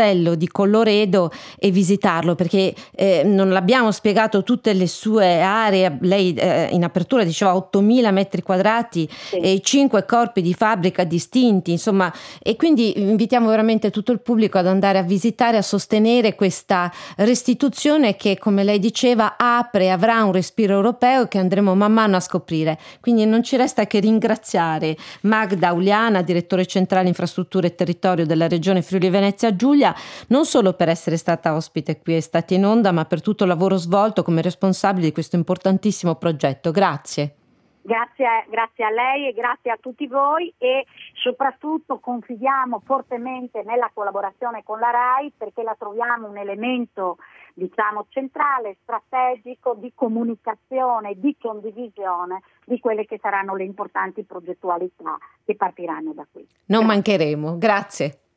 castello di Colloredo e visitarlo, perché non l'abbiamo spiegato tutte le sue aree. Lei in apertura diceva 8.000 metri quadrati e 5 corpi di fabbrica distinti, insomma, e quindi invitiamo veramente tutto il pubblico ad andare a visitare, a sostenere questa restituzione che, come lei diceva, avrà un respiro europeo che andremo man mano a scoprire. Quindi non ci resta che ringraziare Magda Uliana, direttore centrale infrastrutture e territorio della regione Friuli Venezia Giulia, non solo per essere stata ospite qui e stata in onda, ma per tutto il lavoro svolto come responsabile di questo importantissimo progetto. Grazie. Grazie a lei e grazie a tutti voi, e soprattutto confidiamo fortemente nella collaborazione con la RAI, perché la troviamo un elemento, diciamo, centrale, strategico di comunicazione, di condivisione di quelle che saranno le importanti progettualità che partiranno da qui. Non mancheremo. Grazie.